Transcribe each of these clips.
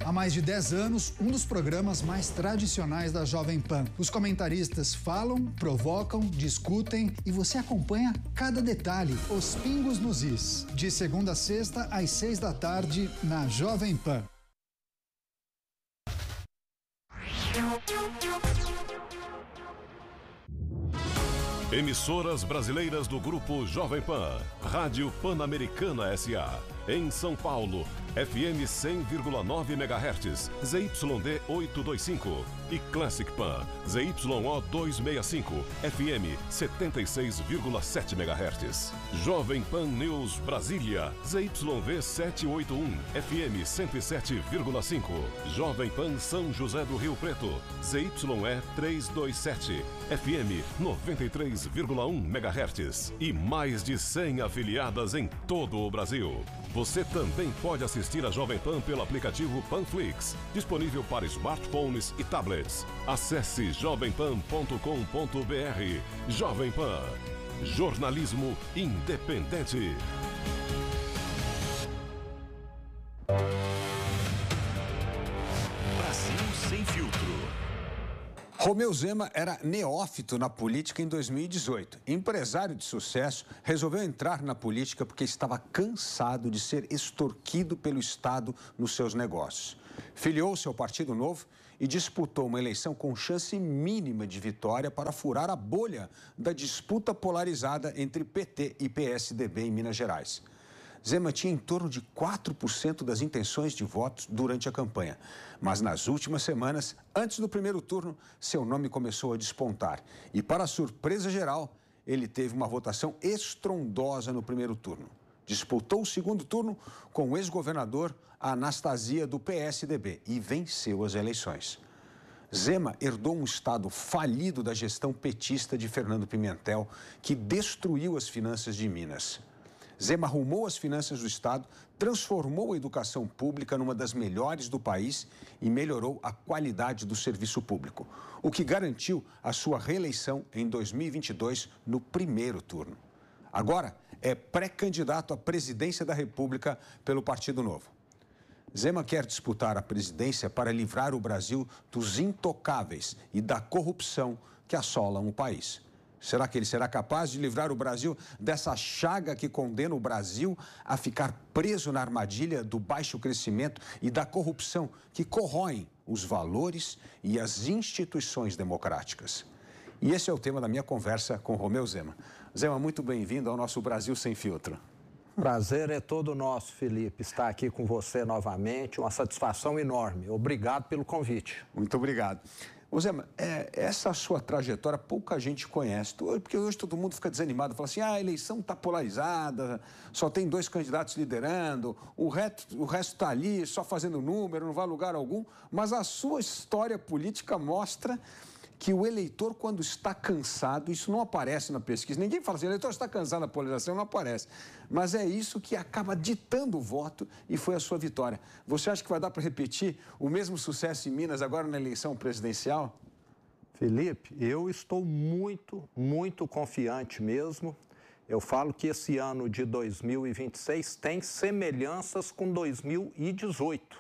Há mais de 10 anos, um dos programas mais tradicionais da Jovem Pan. Os comentaristas falam, provocam, discutem e você acompanha cada detalhe, os pingos nos is. De segunda a sexta, às 6 da tarde, na Jovem Pan. Emissoras brasileiras do Grupo Jovem Pan. Rádio Pan-Americana S.A. Em São Paulo, FM 100,9 MHz, ZYD 825. E Classic Pan, ZYO 265, FM 76,7 MHz. Jovem Pan News Brasília, ZYV 781, FM 107,5. Jovem Pan São José do Rio Preto, ZYE 327, FM 93,1 MHz. E mais de 100 afiliadas em todo o Brasil. Você também pode assistir a Jovem Pan pelo aplicativo Panflix, disponível para smartphones e tablets. Acesse jovempan.com.br. Jovem Pan, jornalismo independente. Brasil Sem Filtro. Romeu Zema era neófito na política em 2018. Empresário de sucesso, resolveu entrar na política porque estava cansado de ser extorquido pelo Estado nos seus negócios. Filiou-se ao Partido Novo e disputou uma eleição com chance mínima de vitória para furar a bolha da disputa polarizada entre PT e PSDB em Minas Gerais. Zema tinha em torno de 4% das intenções de votos durante a campanha. Mas nas últimas semanas, antes do primeiro turno, seu nome começou a despontar. E, para a surpresa geral, ele teve uma votação estrondosa no primeiro turno. Disputou o segundo turno com o ex-governador Anastasia, do PSDB, e venceu as eleições. Zema herdou um estado falido da gestão petista de Fernando Pimentel, que destruiu as finanças de Minas. Zema arrumou as finanças do Estado, transformou a educação pública numa das melhores do país e melhorou a qualidade do serviço público, o que garantiu a sua reeleição em 2022 no primeiro turno. Agora é pré-candidato à presidência da República pelo Partido Novo. Zema quer disputar a presidência para livrar o Brasil dos intocáveis e da corrupção que assolam o país. Será que ele será capaz de livrar o Brasil dessa chaga que condena o Brasil a ficar preso na armadilha do baixo crescimento e da corrupção que corroem os valores e as instituições democráticas? E esse é o tema da minha conversa com Romeu Zema. Zema, muito bem-vindo ao nosso Brasil Sem Filtro. Prazer é todo nosso, Felipe, estar aqui com você novamente, uma satisfação enorme. Obrigado pelo convite. Muito obrigado. Ô Zema, essa sua trajetória pouca gente conhece, porque hoje todo mundo fica desanimado, fala assim, a eleição está polarizada, só tem 2 candidatos liderando, o resto está ali só fazendo número, não vai a lugar algum, mas a sua história política mostra que o eleitor, quando está cansado, isso não aparece na pesquisa, ninguém fala assim, o eleitor está cansado da polarização, não aparece, mas é isso que acaba ditando o voto e foi a sua vitória. Você acha que vai dar para repetir o mesmo sucesso em Minas agora na eleição presidencial? Felipe, eu estou muito confiante mesmo. Eu falo que esse ano de 2026 tem semelhanças com 2018.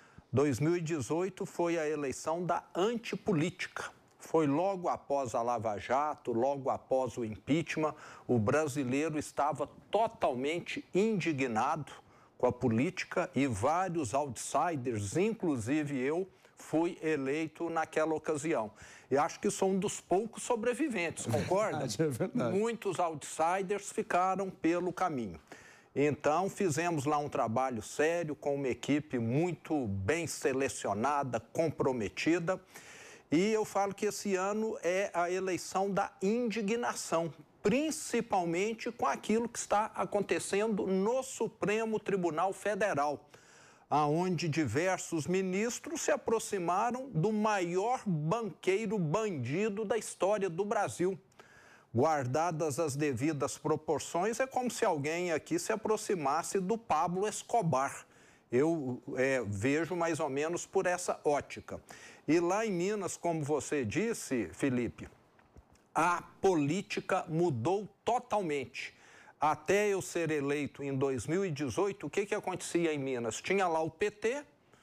2018 foi a eleição da antipolítica. Foi logo após a Lava Jato, logo após o impeachment, o brasileiro estava totalmente indignado com a política e vários outsiders, inclusive eu, fui eleito naquela ocasião. E acho que sou um dos poucos sobreviventes, concorda? É verdade. Muitos outsiders ficaram pelo caminho. Então, fizemos lá um trabalho sério, com uma equipe muito bem selecionada, comprometida. E eu falo que esse ano é a eleição da indignação, principalmente com aquilo que está acontecendo no Supremo Tribunal Federal, aonde diversos ministros se aproximaram do maior banqueiro bandido da história do Brasil. Guardadas as devidas proporções, é como se alguém aqui se aproximasse do Pablo Escobar. Eu vejo mais ou menos por essa ótica. E lá em Minas, como você disse, Felipe, a política mudou totalmente. Até eu ser eleito em 2018, o que acontecia em Minas? Tinha lá o PT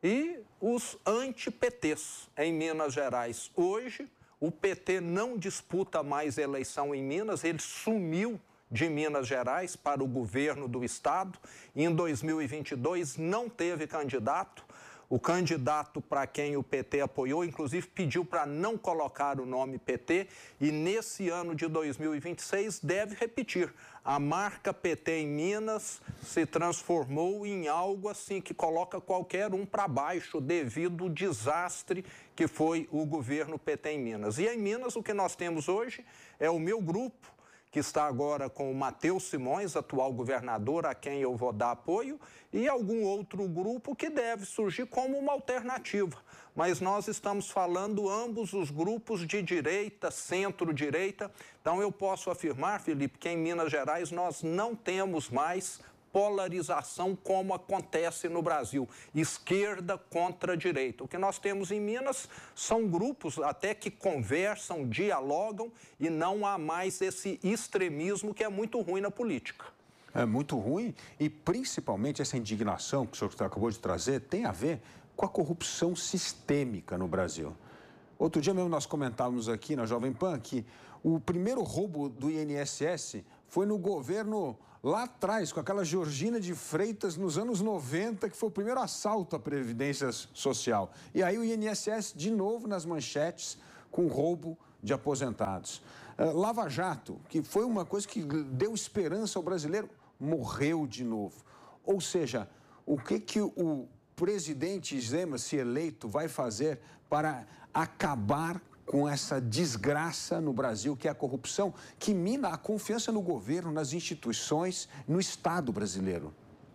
e os anti-PTs em Minas Gerais. Hoje, o PT não disputa mais eleição em Minas, ele sumiu de Minas Gerais para o governo do estado. Em 2022 não teve candidato. O candidato para quem o PT apoiou, inclusive, pediu para não colocar o nome PT e nesse ano de 2026 deve repetir. A marca PT em Minas se transformou em algo assim que coloca qualquer um para baixo devido ao desastre que foi o governo PT em Minas. E em Minas o que nós temos hoje é o meu grupo, que está agora com o Matheus Simões, atual governador, a quem eu vou dar apoio, e algum outro grupo que deve surgir como uma alternativa. Mas nós estamos falando ambos os grupos de direita, centro-direita. Então eu posso afirmar, Felipe, que em Minas Gerais nós não temos mais polarização como acontece no Brasil, esquerda contra direita. O que nós temos em Minas são grupos até que conversam, dialogam e não há mais esse extremismo que é muito ruim na política. É muito ruim e principalmente essa indignação que o senhor acabou de trazer tem a ver com a corrupção sistêmica no Brasil. Outro dia mesmo nós comentávamos aqui na Jovem Pan que o primeiro roubo do INSS foi no governo lá atrás, com aquela Georgina de Freitas, nos anos 90, que foi o primeiro assalto à Previdência Social. E aí o INSS, de novo, nas manchetes, com roubo de aposentados. Lava Jato, que foi uma coisa que deu esperança ao brasileiro, morreu de novo. Ou seja, o que o presidente Zema, se eleito, vai fazer para acabar com essa desgraça no Brasil, que é a corrupção, que mina a confiança no governo, nas instituições, no Estado brasileiro?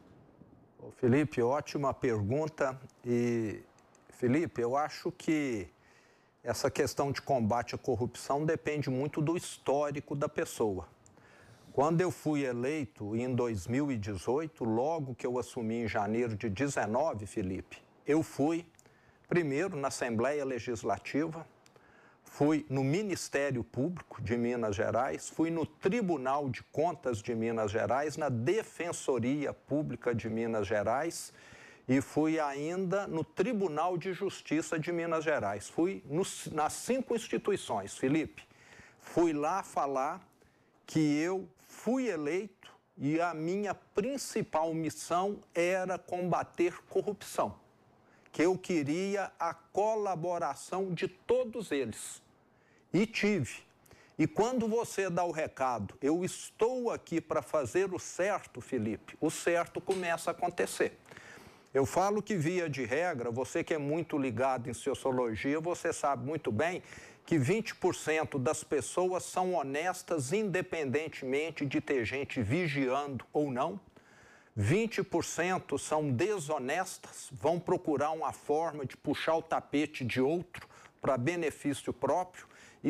Felipe, ótima pergunta. E, Felipe, eu acho que essa questão de combate à corrupção depende muito do histórico da pessoa. Quando eu fui eleito em 2018, logo que eu assumi em janeiro de 19, Felipe, eu fui primeiro na Assembleia Legislativa, fui no Ministério Público de Minas Gerais, fui no Tribunal de Contas de Minas Gerais, na Defensoria Pública de Minas Gerais e fui ainda no Tribunal de Justiça de Minas Gerais. Fui nas 5 instituições, Felipe. Fui lá falar que eu fui eleito e a minha principal missão era combater corrupção, que eu queria a colaboração de todos eles. E tive. E quando você dá o recado, eu estou aqui para fazer o certo, Felipe, o certo começa a acontecer. Eu falo que, via de regra, você que é muito ligado em sociologia, você sabe muito bem que 20% das pessoas são honestas independentemente de ter gente vigiando ou não. 20% são desonestas, vão procurar uma forma de puxar o tapete de outro para benefício próprio e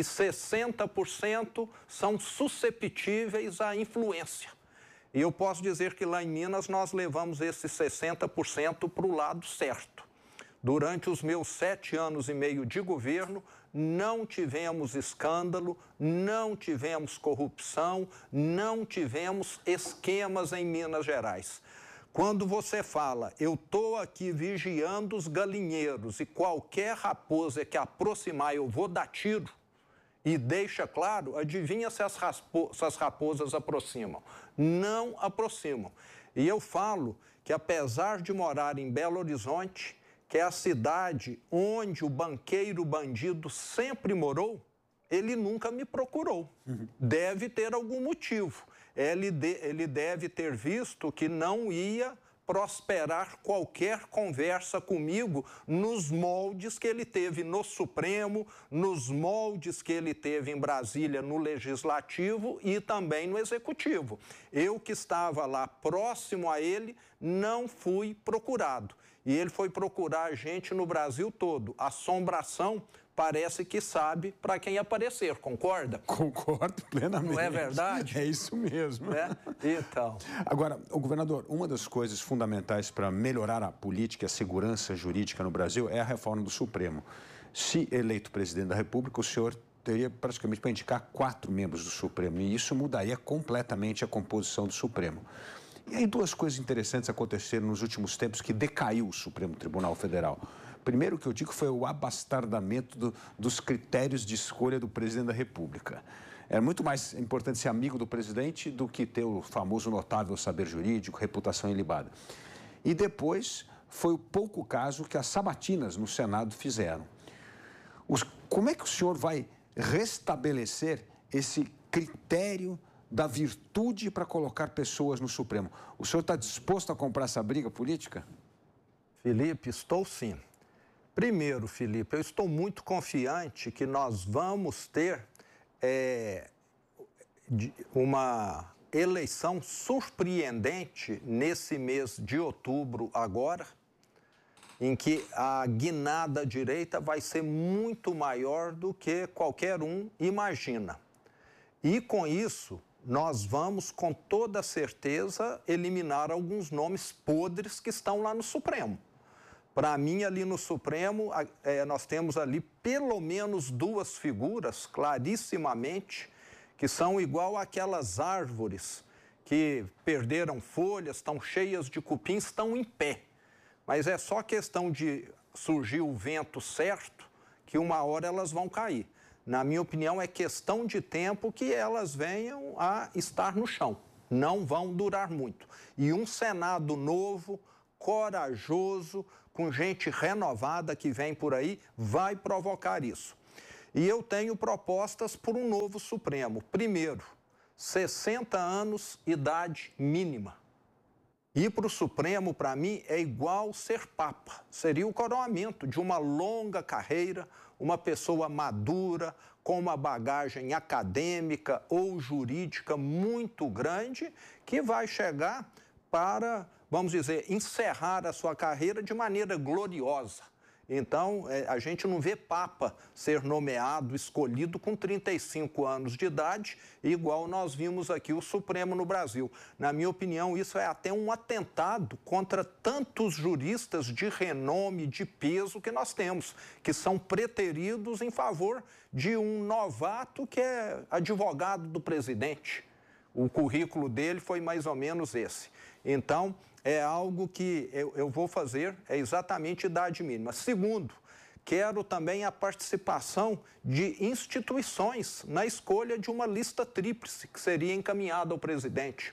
60% são susceptíveis à influência. E eu posso dizer que lá em Minas nós levamos esses 60% para o lado certo. Durante os meus 7 anos e meio de governo, não tivemos escândalo, não tivemos corrupção, não tivemos esquemas em Minas Gerais. Quando você fala, eu estou aqui vigiando os galinheiros e qualquer raposa que aproximar eu vou dar tiro, e deixa claro, adivinha se as raposas aproximam? Não aproximam. E eu falo que apesar de morar em Belo Horizonte, que é a cidade onde o banqueiro bandido sempre morou, ele nunca me procurou. Deve ter algum motivo. Ele deve ter visto que não ia prosperar qualquer conversa comigo nos moldes que ele teve no Supremo, nos moldes que ele teve em Brasília no Legislativo e também no Executivo. Eu que estava lá próximo a ele, não fui procurado. E ele foi procurar a gente no Brasil todo. Assombração parece que sabe para quem aparecer, concorda? Concordo plenamente. Não é verdade? É isso mesmo. É? Então. Agora, o governador, uma das coisas fundamentais para melhorar a política e a segurança jurídica no Brasil é a reforma do Supremo. Se eleito presidente da República, o senhor teria praticamente para indicar 4 membros do Supremo, e isso mudaria completamente a composição do Supremo. E aí duas coisas interessantes aconteceram nos últimos tempos que decaiu o Supremo Tribunal Federal. Primeiro que eu digo foi o abastardamento dos critérios de escolha do presidente da República. É muito mais importante ser amigo do presidente do que ter o famoso notável saber jurídico, reputação ilibada. E depois foi o pouco caso que as sabatinas no Senado fizeram. Como é que o senhor vai restabelecer esse critério da virtude para colocar pessoas no Supremo? O senhor está disposto a comprar essa briga política? Felipe, estou sim. Primeiro, Felipe, eu estou muito confiante que nós vamos ter uma eleição surpreendente nesse mês de outubro agora, em que a guinada direita vai ser muito maior do que qualquer um imagina. E com isso, nós vamos, com toda certeza, eliminar alguns nomes podres que estão lá no Supremo. Para mim, ali no Supremo, nós temos ali pelo menos duas figuras, clarissimamente, que são igual àquelas árvores que perderam folhas, estão cheias de cupim, estão em pé. Mas é só questão de surgir o vento certo que uma hora elas vão cair. Na minha opinião, é questão de tempo que elas venham a estar no chão. Não vão durar muito. E um Senado novo, corajoso, com gente renovada que vem por aí, vai provocar isso. E eu tenho propostas por um novo Supremo. Primeiro, 60 anos, idade mínima. Ir para o Supremo, para mim, é igual ser papa. Seria o coroamento de uma longa carreira, uma pessoa madura, com uma bagagem acadêmica ou jurídica muito grande, que vai chegar para, vamos dizer, encerrar a sua carreira de maneira gloriosa. Então, a gente não vê papa ser nomeado, escolhido com 35 anos de idade, igual nós vimos aqui o Supremo no Brasil. Na minha opinião, isso é até um atentado contra tantos juristas de renome, de peso que nós temos, que são preteridos em favor de um novato que é advogado do presidente. O currículo dele foi mais ou menos esse. Então, é algo que eu vou fazer, é exatamente idade mínima. Segundo, quero também a participação de instituições na escolha de uma lista tríplice que seria encaminhada ao presidente.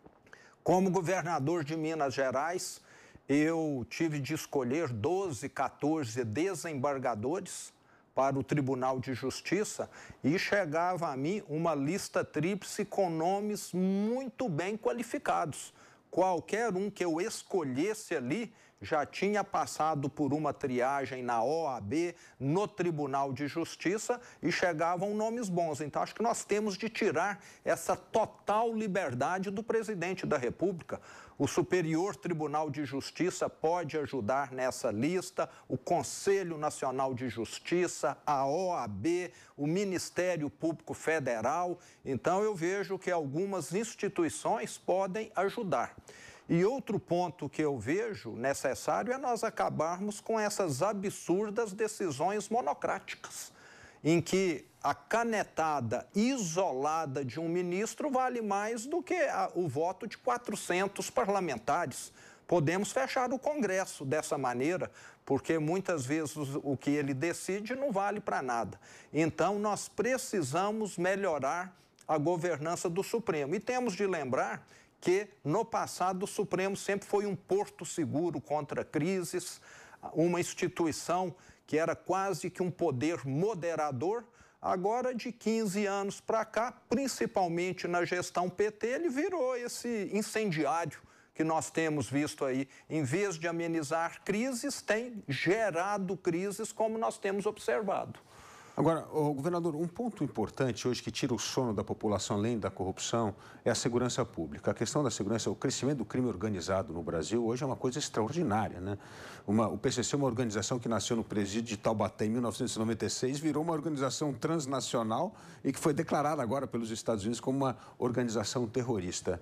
Como governador de Minas Gerais, eu tive de escolher 12, 14 desembargadores para o Tribunal de Justiça e chegava a mim uma lista tríplice com nomes muito bem qualificados. Qualquer um que eu escolhesse ali já tinha passado por uma triagem na OAB, no Tribunal de Justiça e chegavam nomes bons. Então, acho que nós temos de tirar essa total liberdade do presidente da República. O Superior Tribunal de Justiça pode ajudar nessa lista, o Conselho Nacional de Justiça, a OAB, o Ministério Público Federal. Então, eu vejo que algumas instituições podem ajudar. E outro ponto que eu vejo necessário é nós acabarmos com essas absurdas decisões monocráticas, em que a canetada isolada de um ministro vale mais do que o voto de 400 parlamentares. Podemos fechar o Congresso dessa maneira, porque muitas vezes o que ele decide não vale para nada. Então, nós precisamos melhorar a governança do Supremo. E temos de lembrar que, no passado, o Supremo sempre foi um porto seguro contra crises, uma instituição que era quase que um poder moderador. Agora, de 15 anos para cá, principalmente na gestão PT, ele virou esse incendiário que nós temos visto aí. Em vez de amenizar crises, tem gerado crises, como nós temos observado. Agora, governador, um ponto importante hoje que tira o sono da população, além da corrupção, é a segurança pública. A questão da segurança, o crescimento do crime organizado no Brasil hoje é uma coisa extraordinária, né? O PCC, uma organização que nasceu no presídio de Taubaté em 1996, virou uma organização transnacional e que foi declarada agora pelos Estados Unidos como uma organização terrorista.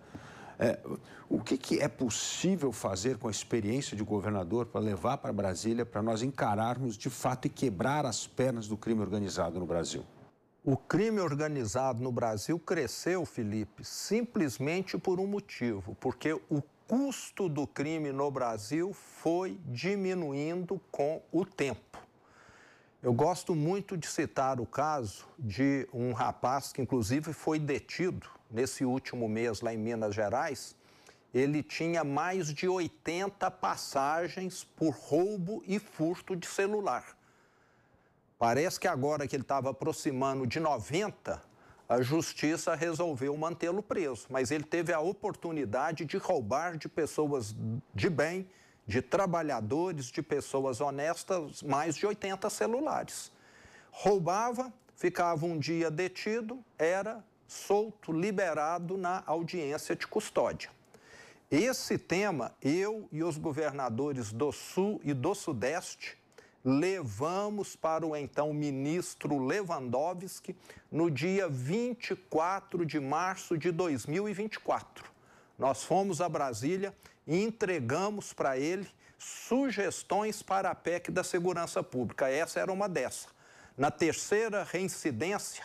O que é possível fazer com a experiência de governador para levar para Brasília para nós encararmos de fato e quebrar as pernas do crime organizado no Brasil? O crime organizado no Brasil cresceu, Felipe, simplesmente por um motivo, porque o custo do crime no Brasil foi diminuindo com o tempo. Eu gosto muito de citar o caso de um rapaz que, inclusive, foi detido nesse último mês lá em Minas Gerais. Ele tinha mais de 80 passagens por roubo e furto de celular. Parece que agora que ele estava aproximando de 90, a justiça resolveu mantê-lo preso. Mas ele teve a oportunidade de roubar de pessoas de bem, de trabalhadores, de pessoas honestas, mais de 80 celulares. Roubava, ficava um dia detido, era solto, liberado na audiência de custódia. Esse tema, eu e os governadores do Sul e do Sudeste levamos para o então ministro Lewandowski no dia 24 de março de 2024. Nós fomos a Brasília e entregamos para ele sugestões para a PEC da Segurança Pública. Essa era uma dessas. Na terceira reincidência,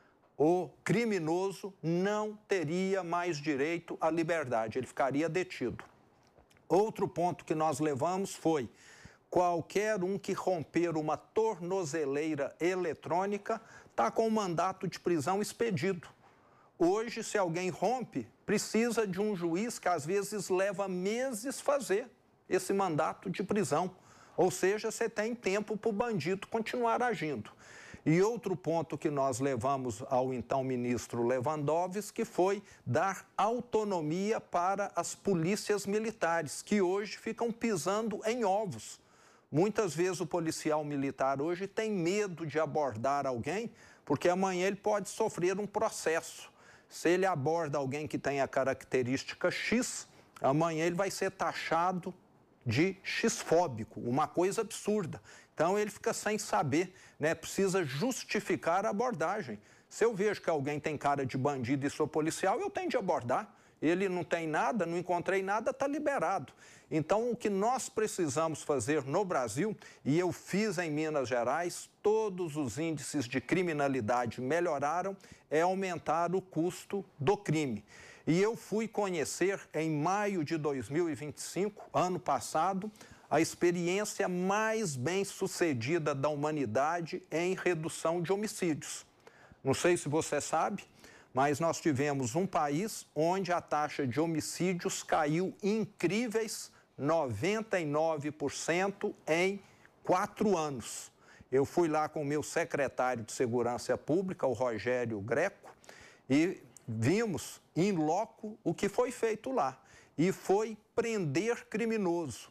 o criminoso não teria mais direito à liberdade, ele ficaria detido. Outro ponto que nós levamos foi: qualquer um que romper uma tornozeleira eletrônica está com mandato de prisão expedido. Hoje, se alguém rompe, precisa de um juiz que às vezes leva meses fazer esse mandato de prisão. Ou seja, você tem tempo para o bandido continuar agindo. E outro ponto que nós levamos ao então ministro Lewandowski foi dar autonomia para as polícias militares, que hoje ficam pisando em ovos. Muitas vezes o policial militar hoje tem medo de abordar alguém, porque amanhã ele pode sofrer um processo. Se ele aborda alguém que tem a característica X, amanhã ele vai ser taxado de X-fóbico, uma coisa absurda. Então ele fica sem saber, né? Precisa justificar a abordagem. Se eu vejo que alguém tem cara de bandido e sou policial, eu tenho de abordar. Ele não tem nada, não encontrei nada, está liberado. Então, o que nós precisamos fazer no Brasil, e eu fiz em Minas Gerais, todos os índices de criminalidade melhoraram, é aumentar o custo do crime. E eu fui conhecer, em maio de 2025, ano passado, a experiência mais bem-sucedida da humanidade em redução de homicídios. Não sei se você sabe, mas nós tivemos um país onde a taxa de homicídios caiu incríveis 99% em 4 anos. Eu fui lá com o meu secretário de Segurança Pública, o Rogério Greco, e vimos in loco o que foi feito lá. E foi prender criminoso,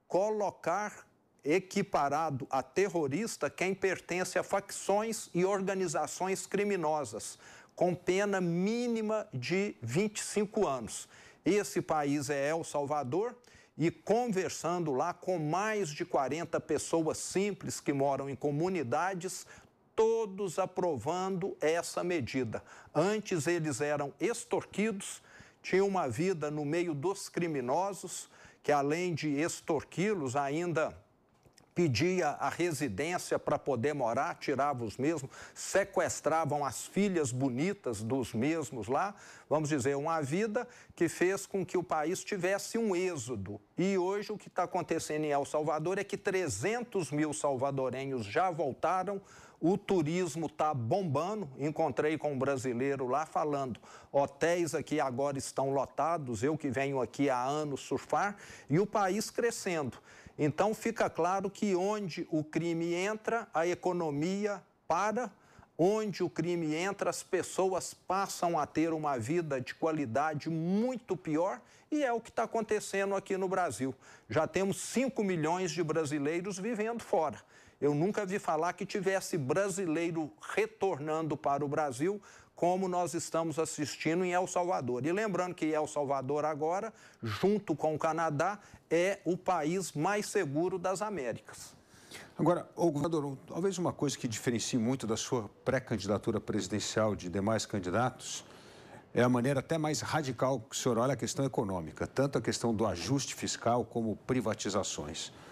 colocar equiparado a terrorista quem pertence a facções e organizações criminosas, com pena mínima de 25 anos. Esse país é El Salvador, e conversando lá com mais de 40 pessoas simples que moram em comunidades, todos aprovando essa medida. Antes eles eram extorquidos, tinham uma vida no meio dos criminosos, que além de extorquí-los ainda pedia a residência para poder morar, tirava os mesmos, sequestravam as filhas bonitas dos mesmos lá. Vamos dizer, uma vida que fez com que o país tivesse um êxodo. E hoje o que está acontecendo em El Salvador é que 300 mil salvadorenhos já voltaram, o turismo está bombando. Encontrei com um brasileiro lá falando, hotéis aqui agora estão lotados, eu que venho aqui há anos surfar, e o país crescendo. Então, fica claro que onde o crime entra, a economia para. Onde o crime entra, as pessoas passam a ter uma vida de qualidade muito pior, e é o que está acontecendo aqui no Brasil. Já temos 5 milhões de brasileiros vivendo fora. Eu nunca vi falar que tivesse brasileiro retornando para o Brasil, como nós estamos assistindo em El Salvador. E lembrando que El Salvador agora, junto com o Canadá, é o país mais seguro das Américas. Agora, governador, talvez uma coisa que diferencie muito da sua pré-candidatura presidencial de demais candidatos é a maneira até mais radical que o senhor olha a questão econômica, tanto a questão do ajuste fiscal como privatizações.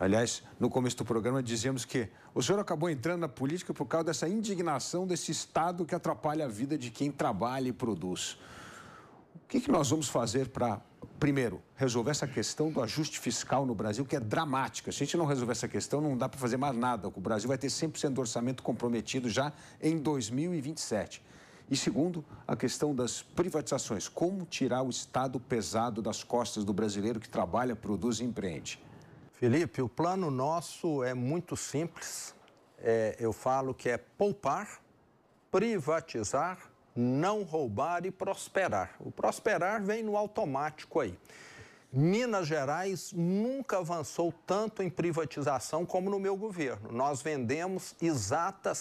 Aliás, no começo do programa dizíamos que o senhor acabou entrando na política por causa dessa indignação desse Estado que atrapalha a vida de quem trabalha e produz. O que nós vamos fazer para, primeiro, resolver essa questão do ajuste fiscal no Brasil, que é dramática? Se a gente não resolver essa questão, não dá para fazer mais nada. O Brasil vai ter 100% do orçamento comprometido já em 2027. E segundo, a questão das privatizações. Como tirar o Estado pesado das costas do brasileiro que trabalha, produz e empreende? Felipe, o plano nosso é muito simples. Eu falo que é poupar, privatizar, não roubar e prosperar. O prosperar vem no automático aí. Minas Gerais nunca avançou tanto em privatização como no meu governo. Nós vendemos exatas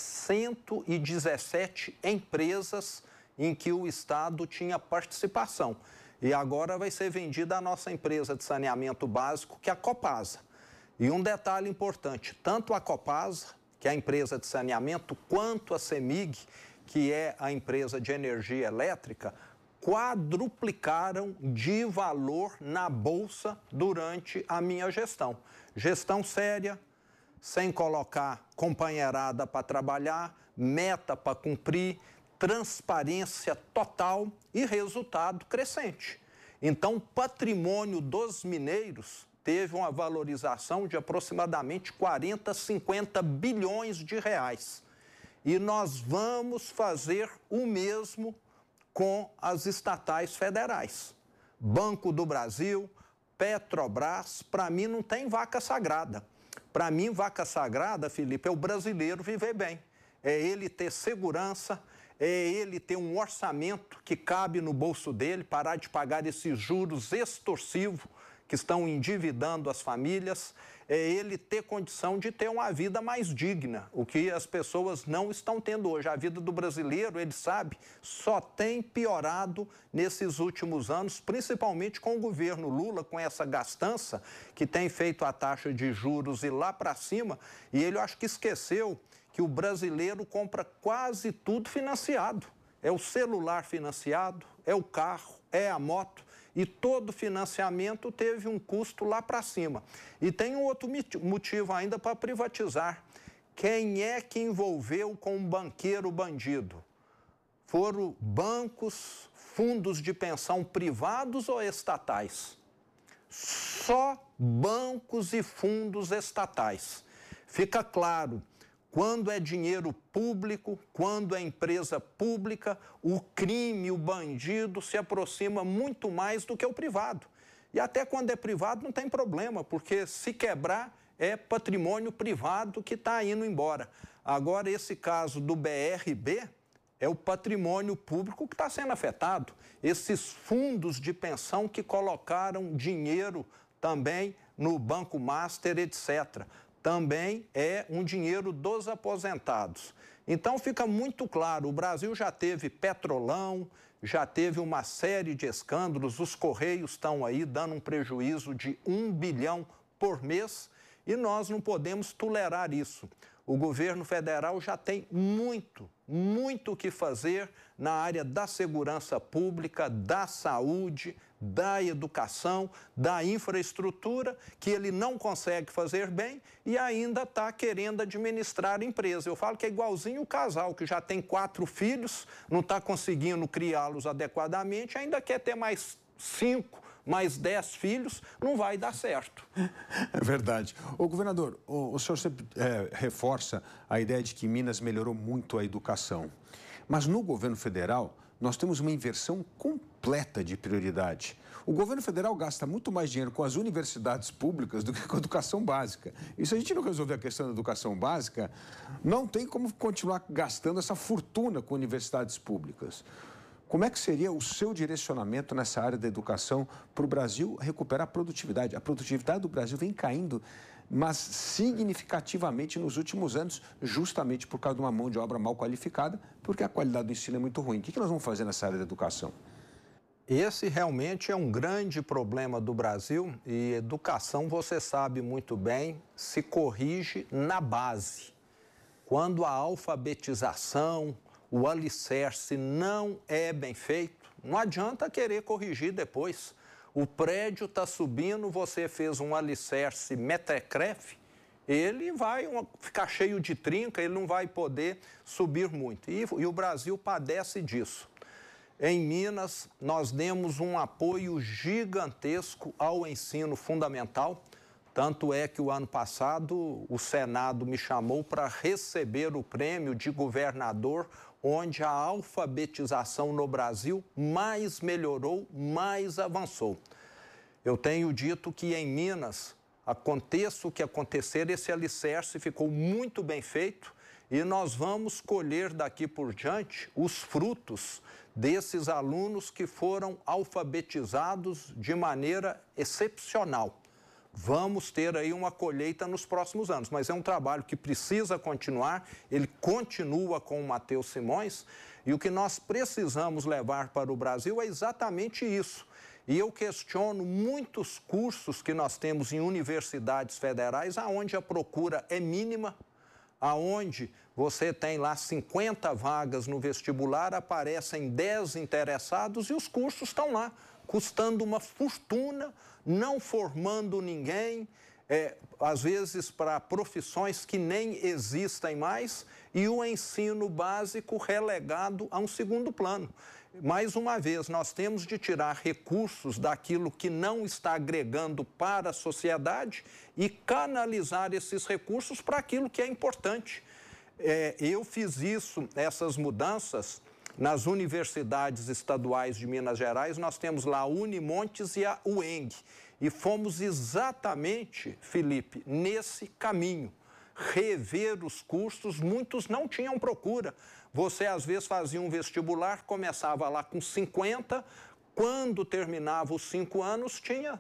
117 empresas em que o Estado tinha participação. E agora vai ser vendida a nossa empresa de saneamento básico, que é a Copasa. E um detalhe importante, tanto a Copasa, que é a empresa de saneamento, quanto a CEMIG, que é a empresa de energia elétrica, quadruplicaram de valor na Bolsa durante a minha gestão. Gestão séria, sem colocar companheirada para trabalhar, meta para cumprir, transparência total e resultado crescente. Então, o patrimônio dos mineiros teve uma valorização de aproximadamente 40, 50 bilhões de reais. E nós vamos fazer o mesmo com as estatais federais. Banco do Brasil, Petrobras, para mim não tem vaca sagrada. Para mim, vaca sagrada, Felipe, é o brasileiro viver bem. É ele ter segurança, é ele ter um orçamento que cabe no bolso dele, parar de pagar esses juros extorsivos que estão endividando as famílias, é ele ter condição de ter uma vida mais digna, o que as pessoas não estão tendo hoje. A vida do brasileiro, ele sabe, só tem piorado nesses últimos anos, principalmente com o governo Lula, com essa gastança que tem feito a taxa de juros ir lá para cima, e ele, eu acho que esqueceu que o brasileiro compra quase tudo financiado. É o celular financiado, é o carro, é a moto. E todo financiamento teve um custo lá para cima. E tem um outro motivo ainda para privatizar. Quem é que envolveu com um banqueiro bandido? Foram bancos, fundos de pensão privados ou estatais? Só bancos e fundos estatais. Fica claro, quando é dinheiro público, quando é empresa pública, o crime, o bandido se aproxima muito mais do que o privado. E até quando é privado não tem problema, porque se quebrar é patrimônio privado que está indo embora. Agora, esse caso do BRB é o patrimônio público que está sendo afetado. Esses fundos de pensão que colocaram dinheiro também no Banco Master, etc., também é um dinheiro dos aposentados. Então, fica muito claro, o Brasil já teve Petrolão, já teve uma série de escândalos, os Correios estão aí dando um prejuízo de 1 bilhão por mês e nós não podemos tolerar isso. O governo federal já tem muito o que fazer na área da segurança pública, da saúde, da educação, da infraestrutura, que ele não consegue fazer bem e ainda está querendo administrar a empresa. Eu falo que é igualzinho o casal, que já tem 4 filhos, não está conseguindo criá-los adequadamente, ainda quer ter mais 5, mais 10 filhos, não vai dar certo. É verdade. Ô, governador, o senhor sempre reforça a ideia de que Minas melhorou muito a educação. Mas no governo federal, nós temos uma inversão completa de prioridade. O governo federal gasta muito mais dinheiro com as universidades públicas do que com a educação básica. E se a gente não resolver a questão da educação básica, não tem como continuar gastando essa fortuna com universidades públicas. Como é que seria o seu direcionamento nessa área da educação para o Brasil recuperar a produtividade? A produtividade do Brasil vem caindo, mas significativamente nos últimos anos, justamente por causa de uma mão de obra mal qualificada, porque a qualidade do ensino é muito ruim. O que nós vamos fazer nessa área da educação? Esse realmente é um grande problema do Brasil e educação, você sabe muito bem, se corrige na base. Quando a alfabetização, o alicerce não é bem feito, não adianta querer corrigir depois. O prédio está subindo, você fez um alicerce mequetrefe, ele vai ficar cheio de trinca, ele não vai poder subir muito. E o Brasil padece disso. Em Minas, nós demos um apoio gigantesco ao ensino fundamental. Tanto é que o ano passado o Senado me chamou para receber o prêmio de governador, onde a alfabetização no Brasil mais melhorou, mais avançou. Eu tenho dito que em Minas, aconteça o que acontecer, esse alicerce ficou muito bem feito e nós vamos colher daqui por diante os frutos desses alunos que foram alfabetizados de maneira excepcional. Vamos ter aí uma colheita nos próximos anos, mas é um trabalho que precisa continuar, ele continua com o Matheus Simões, e o que nós precisamos levar para o Brasil é exatamente isso. E eu questiono muitos cursos que nós temos em universidades federais, aonde a procura é mínima, aonde você tem lá 50 vagas no vestibular, aparecem 10 interessados e os cursos estão lá, custando uma fortuna, não formando ninguém, às vezes para profissões que nem existem mais, e o ensino básico relegado a um segundo plano. Mais uma vez, nós temos de tirar recursos daquilo que não está agregando para a sociedade e canalizar esses recursos para aquilo que é importante. Eu fiz essas mudanças nas universidades estaduais de Minas Gerais. Nós temos lá a Unimontes e a UENG. E fomos exatamente, Felipe, nesse caminho. Rever os cursos, muitos não tinham procura. Você, às vezes, fazia um vestibular, começava lá com 50, quando terminava os 5 anos, tinha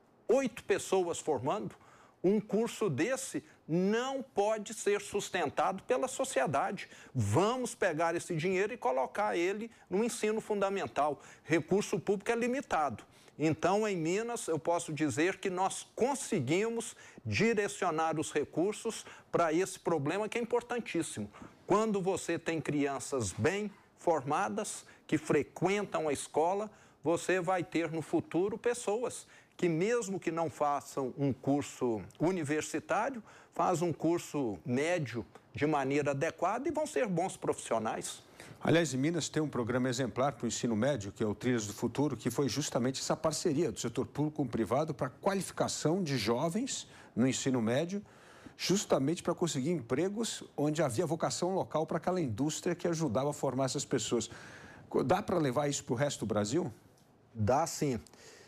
8 pessoas formando. Um curso desse não pode ser sustentado pela sociedade. Vamos pegar esse dinheiro e colocar ele no ensino fundamental. Recurso público é limitado. Então, em Minas, eu posso dizer que nós conseguimos direcionar os recursos para esse problema que é importantíssimo. Quando você tem crianças bem formadas, que frequentam a escola, você vai ter no futuro pessoas que, mesmo que não façam um curso universitário, fazem um curso médio de maneira adequada e vão ser bons profissionais. Aliás, em Minas tem um programa exemplar para o ensino médio, que é o Trilhas do Futuro, que foi justamente essa parceria do setor público com o privado para a qualificação de jovens no ensino médio, justamente para conseguir empregos onde havia vocação local para aquela indústria que ajudava a formar essas pessoas. Dá para levar isso para o resto do Brasil? Dá sim.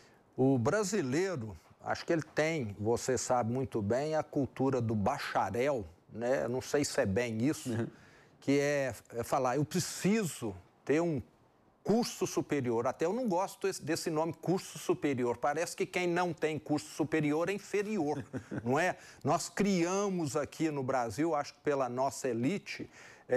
O brasileiro, acho que ele tem, você sabe muito bem, a cultura do bacharel, né? Não sei se é bem isso, que é falar, eu preciso ter um curso superior. Até eu não gosto desse nome, curso superior. Parece que quem não tem curso superior é inferior, não é? Nós criamos aqui no Brasil, acho que pela nossa elite,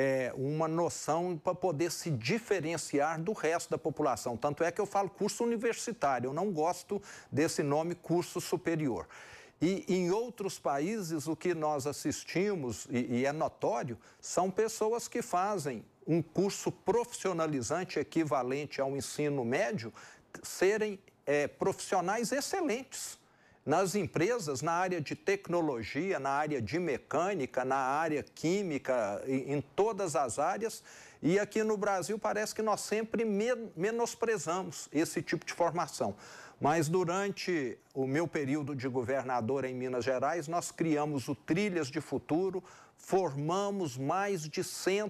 uma noção para poder se diferenciar do resto da população. Tanto é que eu falo curso universitário, eu não gosto desse nome curso superior. E em outros países, o que nós assistimos, e é notório, são pessoas que fazem um curso profissionalizante equivalente ao ensino médio, serem profissionais excelentes nas empresas, na área de tecnologia, na área de mecânica, na área química, em todas as áreas. E aqui no Brasil parece que nós sempre menosprezamos esse tipo de formação. Mas durante o meu período de governador em Minas Gerais, nós criamos o Trilhas de Futuro, formamos mais de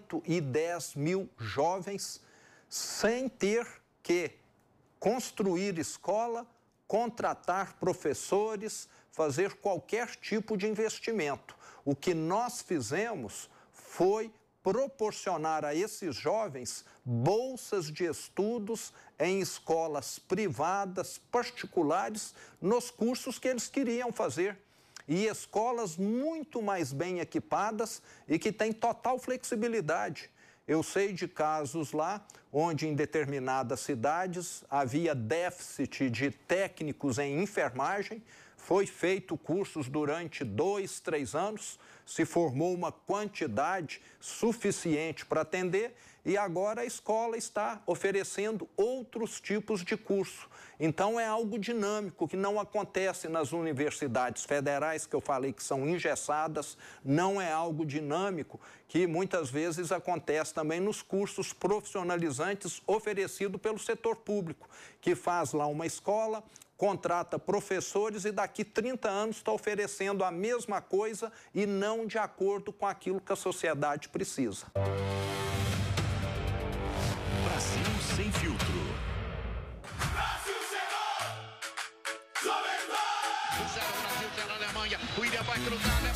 110 mil jovens sem ter que construir escola, contratar professores, fazer qualquer tipo de investimento. O que nós fizemos foi proporcionar a esses jovens bolsas de estudos em escolas privadas, particulares, nos cursos que eles queriam fazer. E escolas muito mais bem equipadas e que têm total flexibilidade. Eu sei de casos lá onde em determinadas cidades havia déficit de técnicos em enfermagem, Foi feito cursos durante 2, 3 anos, se formou uma quantidade suficiente para atender e agora a escola está oferecendo outros tipos de curso. Então é algo dinâmico que não acontece nas universidades federais, que eu falei que são engessadas, não é algo dinâmico que muitas vezes acontece também nos cursos profissionalizantes oferecidos pelo setor público, que faz lá uma escola, contrata professores e daqui 30 anos está oferecendo a mesma coisa e não de acordo com aquilo que a sociedade precisa. Brasil Sem Filtro. Brasil chegou! Jovem Pan! 0 Brasil, 0 Alemanha. O William vai cruzar.